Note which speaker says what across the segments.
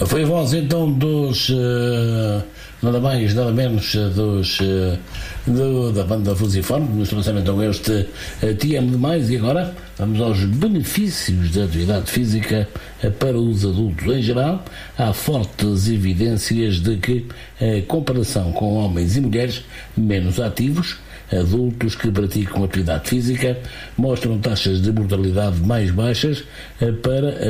Speaker 1: Foi a voz então dos nada mais, nada menos da banda Fusiforme, que nos trouxeram então este Te-amo demais. E agora vamos aos benefícios da atividade física para os adultos em geral. Há fortes evidências de que a comparação com homens e mulheres menos ativos, adultos que praticam atividade física mostram taxas de mortalidade mais baixas para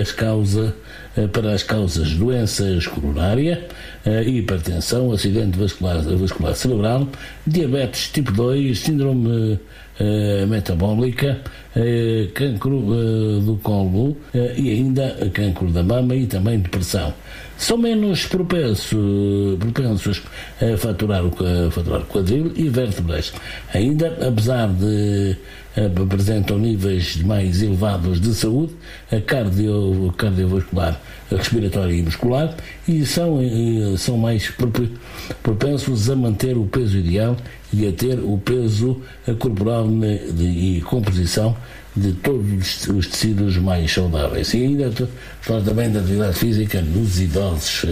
Speaker 1: as causas doenças coronária, hipertensão, acidente vascular cerebral, diabetes tipo 2, síndrome metabólica, cancro do colo e ainda cancro da mama e também depressão. São menos propensos a faturar o quadril e vértebras. Ainda, apesar de apresentam níveis mais elevados de saúde cardiovascular, respiratória e muscular, e são mais propensos a manter o peso ideal e a ter o peso corporal e composição de todos os tecidos mais saudáveis. E ainda falar também da atividade física nos idosos.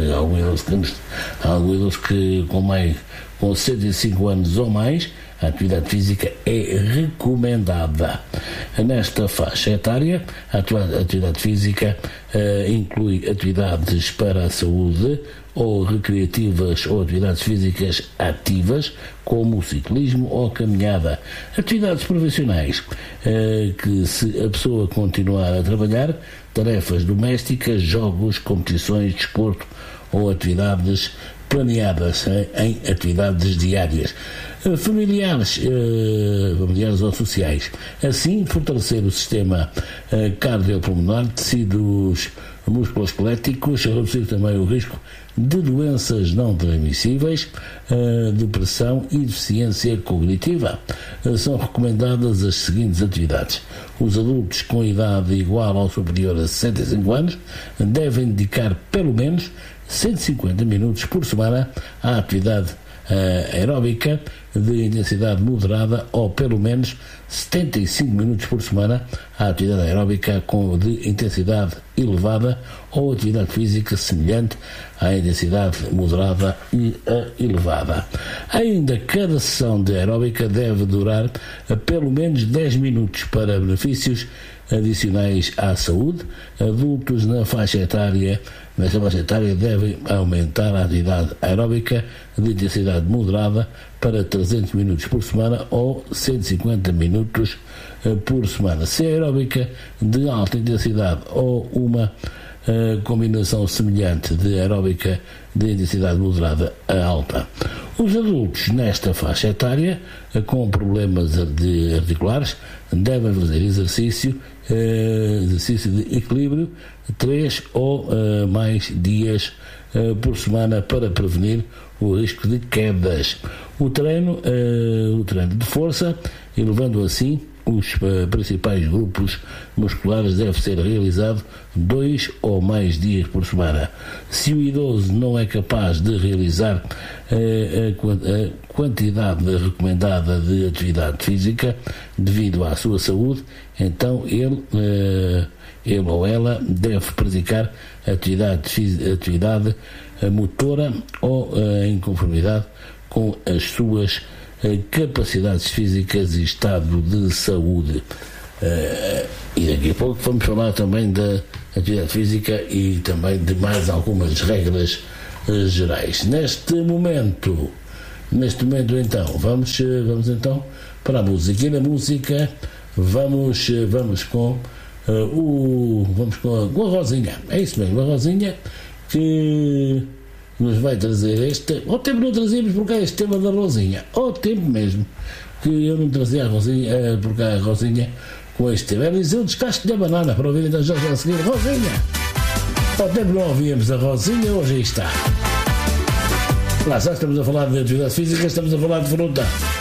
Speaker 1: Alguns idosos que com 65 anos ou mais, a atividade física é recomendada. Nesta faixa etária, a atividade física inclui atividades para a saúde ou recreativas ou atividades físicas ativas, como o ciclismo ou a caminhada. Atividades profissionais, que se a pessoa continuar a trabalhar, tarefas domésticas, jogos, competições, desporto ou atividades planeadas em atividades diárias. Familiares ou sociais. Assim, fortalecer o sistema cardiopulmonar, tecidos musculoesqueléticos, reduzir também o risco de doenças não transmissíveis, depressão e deficiência cognitiva. São recomendadas as seguintes atividades. Os adultos com idade igual ou superior a 65 anos devem dedicar pelo menos 150 minutos por semana à atividade aeróbica de intensidade moderada ou pelo menos 75 minutos por semana à atividade aeróbica de intensidade elevada ou atividade física semelhante à intensidade moderada e elevada. Ainda, cada sessão de aeróbica deve durar pelo menos 10 minutos para benefícios adicionais à saúde. Adultos nesta faixa etária devem aumentar a atividade aeróbica de intensidade moderada para 300 minutos por semana ou 150 minutos por semana. Se a aeróbica de alta intensidade ou uma combinação semelhante de aeróbica de intensidade moderada a alta. Os adultos nesta faixa etária com problemas articulares devem fazer exercício de equilíbrio 3 ou mais dias por semana para prevenir o risco de quedas. O treino de força, elevando assim os principais grupos musculares, deve ser realizado 2 ou mais dias por semana. Se o idoso não é capaz de realizar a quantidade recomendada de atividade física devido à sua saúde, então ele ou ela deve praticar atividade motora ou em conformidade com as suas capacidades físicas e estado de saúde. E daqui a pouco vamos falar também da atividade física e também de mais algumas regras gerais. Neste momento então, vamos então para a música. E na música vamos com a Rosinha. É isso mesmo, a Rosinha que nos vai trazer ao tempo não trazíamos por cá este tema da Rosinha, ao tempo mesmo que eu não trazia a Rosinha, por cá a Rosinha com este tema. Ela dizia o descasco da banana para ouvir então já a seguir. Rosinha, ao tempo não ouvíamos a Rosinha, hoje aí está. Lá estamos a falar de atividade física, estamos a falar de fruta.